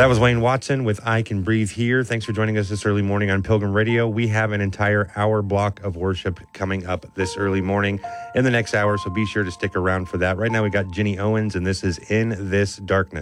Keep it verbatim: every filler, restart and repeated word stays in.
That was Wayne Watson with I Can Breathe Here. Thanks for joining us this early morning on Pilgrim Radio. We have an entire hour block of worship coming up this early morning in the next hour, so be sure to stick around for that. Right now we got Jenny Owens, and this is In This Darkness.